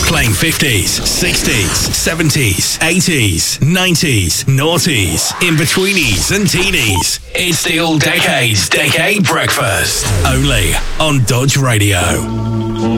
Playing 50s, 60s, 70s, 80s, 90s, noughties, in-betweenies and teenies. It's the All Decades Decade Breakfast. Only on Dodge Radio.